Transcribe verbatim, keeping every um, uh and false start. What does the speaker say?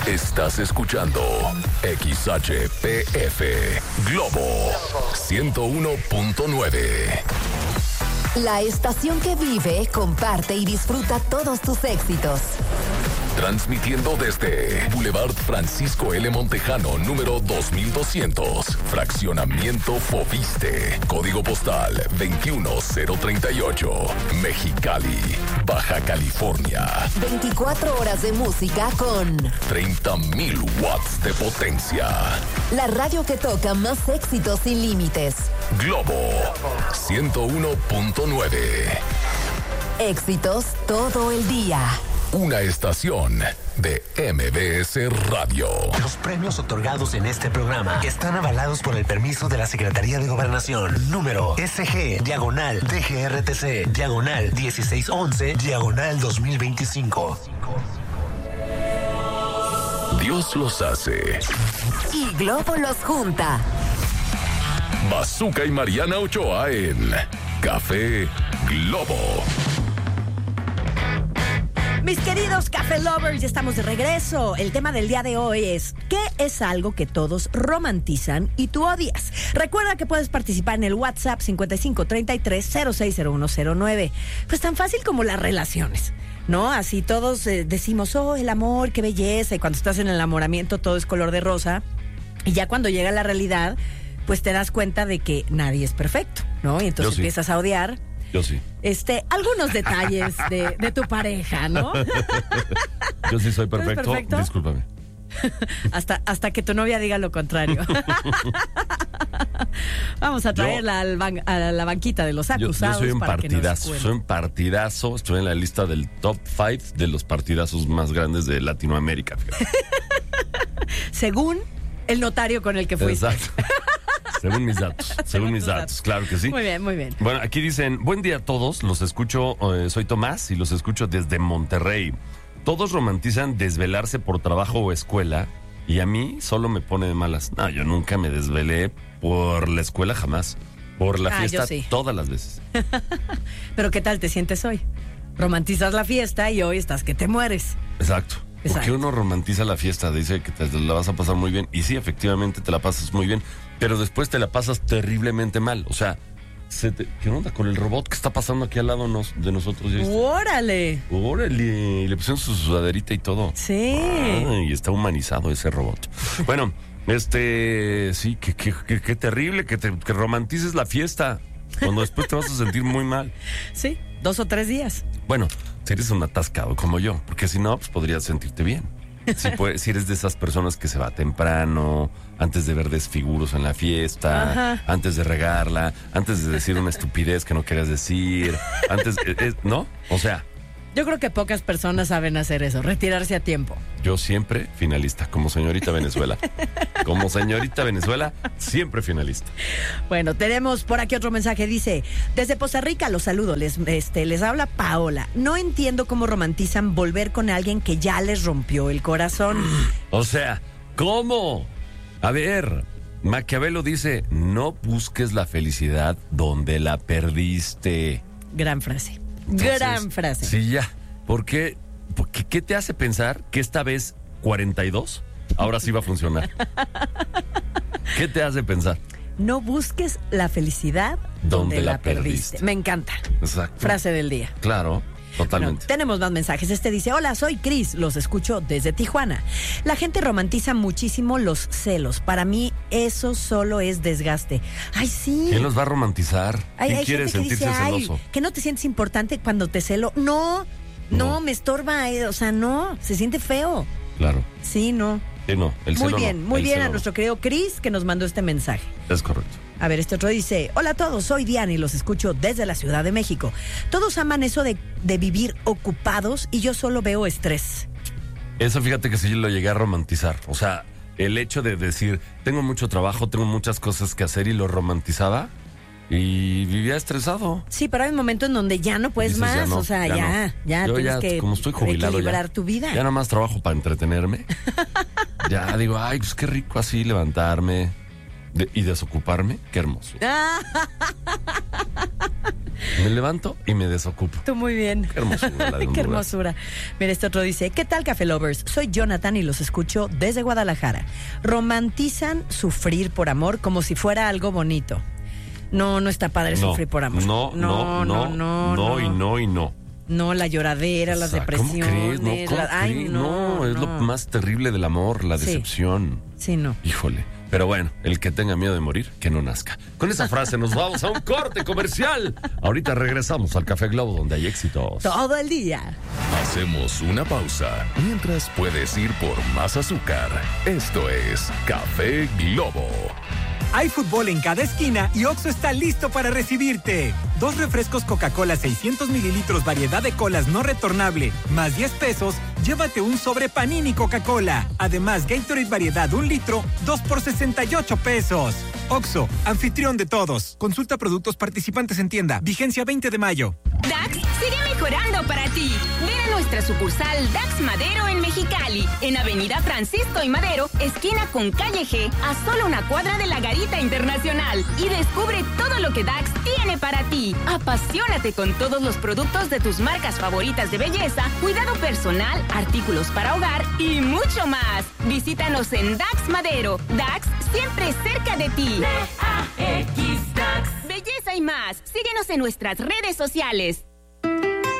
Estás escuchando X H P F Globo ciento uno punto nueve. La estación que vive, comparte y disfruta todos tus éxitos. Transmitiendo desde Boulevard Francisco L. Montejano, número dos mil doscientos, Fraccionamiento Foviste, Código Postal veintiuno cero treinta y ocho, Mexicali, Baja California. veinticuatro horas de música con treinta mil watts de potencia. La radio que toca más éxitos sin límites. Globo ciento uno punto nueve. Éxitos todo el día. Una estación de M B S Radio. Los premios otorgados en este programa están avalados por el permiso de la Secretaría de Gobernación. Número S G, diagonal, D G R T C, diagonal, dieciséis once, diagonal dos mil veinticinco. Dios los hace. Y Globo los junta. Bazooka y Mariana Ochoa en Café Globo. Mis queridos Café Lovers, ya estamos de regreso. El tema del día de hoy es ¿qué es algo que todos romantizan y tú odias? Recuerda que puedes participar en el WhatsApp cincuenta y cinco treinta y tres cero seis cero uno cero nueve. Pues tan fácil como las relaciones, ¿no? Así todos eh, decimos, oh, el amor, qué belleza. Y cuando estás en el enamoramiento todo es color de rosa. Y ya cuando llega la realidad, pues te das cuenta de que nadie es perfecto, ¿no? Y entonces Yo sí. empiezas a odiar. Yo sí. Este, algunos detalles de, de tu pareja, ¿no? Yo sí soy ¿Tú eres perfecto. perfecto? Discúlpame. Hasta, hasta que tu novia diga lo contrario. Vamos a traerla al ban- a la banquita de los Yo, yo acusados. soy un para que nos partidazo. cuente. Soy un partidazo. Estoy en la lista del top five de los partidazos más grandes de Latinoamérica. Fíjate. Según el notario con el que fuiste. Exacto. Según mis datos. Según, Según mis tus datos. datos. Claro que sí. Muy bien, muy bien. Bueno, aquí dicen, buen día a todos, los escucho, eh, soy Tomás y los escucho desde Monterrey. Todos romantizan desvelarse por trabajo o escuela y a mí solo me pone de malas. No, yo nunca me desvelé por la escuela jamás. Por la Ah, fiesta yo sí. todas las veces. Pero ¿qué tal te sientes hoy? Romantizas la fiesta y hoy estás que te mueres. Exacto. Porque Exacto. uno romantiza la fiesta, dice que te la vas a pasar muy bien. Y sí, efectivamente te la pasas muy bien, pero después te la pasas terriblemente mal. O sea, se te- ¿qué onda con el robot que está pasando aquí al lado nos- de nosotros? ¿Ya viste? ¡Órale! Órale, y le pusieron su sudaderita y todo. Sí. Ay, está humanizado ese robot. Bueno, este, sí, qué que, que, que terrible que, te, que romantices la fiesta, cuando después te vas a sentir muy mal. Sí, dos o tres días. Bueno, si eres un atascado como yo, porque si no, pues podrías sentirte bien. Si, puedes, si eres de esas personas que se va temprano, antes de ver desfiguros en la fiesta, Ajá. antes de regarla, antes de decir una estupidez que no querías decir, antes, eh, eh, ¿no? O sea, Yo creo que pocas personas saben hacer eso, retirarse a tiempo. yo siempre finalista, como señorita Venezuela. Como señorita Venezuela, siempre finalista. Bueno, tenemos por aquí otro mensaje. Dice, desde Poza Rica los saludo. Les, este, les habla Paola. No entiendo cómo romantizan volver con alguien que ya les rompió el corazón. O sea, ¿cómo? A ver, Maquiavelo dice, no busques la felicidad donde la perdiste. Gran frase. Entonces, Gran frase. Sí, ya. ¿Por qué? ¿Por qué, qué te hace pensar que esta vez cuarenta y dos ahora sí va a funcionar? ¿Qué te hace pensar? No busques la felicidad donde, la, perdiste. Me encanta. Exacto. Frase del día. Claro, totalmente. No, tenemos más mensajes. Este dice, hola, soy Cris, los escucho desde Tijuana. La gente romantiza muchísimo los celos. Para mí eso solo es desgaste. Ay, sí. ¿Quién los va a romantizar? Hay, ¿Quién hay quiere gente que sentirse dice, ay, celoso? que no te sientes importante cuando te celo. No, no, No. me estorba. eh, O sea, no, se siente feo. Claro. Sí, no. Sí, no, el Muy celo bien, no, muy el bien celo a no. nuestro querido Cris que nos mandó este mensaje. Es correcto. A ver, este otro dice, hola a todos, soy Diana y los escucho desde la Ciudad de México. Todos aman eso de, de vivir ocupados y yo solo veo estrés. Eso fíjate que sí lo llegué a romantizar. O sea, el hecho de decir, tengo mucho trabajo, tengo muchas cosas que hacer y lo romantizaba y vivía estresado. Sí, pero hay un momento en donde ya no puedes Dices, más, ya no, o sea, ya ya, no. ya, Yo tienes ya, que como estoy jubilado equilibrar ya, tu vida. Ya nada más trabajo para entretenerme. Ya digo, ay, pues qué rico así levantarme, de, y desocuparme, qué hermoso. Me levanto y me desocupo. Tú muy bien. Qué hermosura. La de Qué hermosura. Mira, este otro dice, ¿qué tal, Café Lovers? Soy Jonathan y los escucho desde Guadalajara. Romantizan sufrir por amor como si fuera algo bonito. No, no está padre no, sufrir por amor. No, no, no, no, no, no y no y no. No, la lloradera, las O sea, depresiones. ¿Cómo crees? No, ¿cómo la... Ay, crees? no, no, es no. lo más terrible del amor, la Sí. decepción. Sí, no. Híjole. Pero bueno, el que tenga miedo de morir, que no nazca. Con esa frase nos vamos a un corte comercial. Ahorita regresamos al Café Globo, donde hay éxitos. Todo el día. Hacemos una pausa mientras puedes ir por más azúcar. Esto es Café Globo. Hay fútbol en cada esquina y Oxxo está listo para recibirte. Dos refrescos Coca-Cola seiscientos mililitros variedad de colas no retornable, más diez pesos, llévate un sobre Panini Coca-Cola. Además, Gatorade variedad un litro, dos por sesenta y ocho pesos. Oxxo, anfitrión de todos. Consulta productos participantes en tienda. Vigencia veinte de mayo. Dax sigue mejorando para ti. Ven a nuestra sucursal Dax Madero en Mexicali, en Avenida Francisco y Madero, esquina con Calle G, a solo una cuadra de la Garita Internacional. Y descubre todo lo que Dax tiene para ti. Apasionate con todos los productos de tus marcas favoritas de belleza, cuidado personal, artículos para hogar y mucho más. Visítanos en Dax Madero. Dax siempre cerca de ti. D A X Dax. Belleza y más. Síguenos en nuestras redes sociales.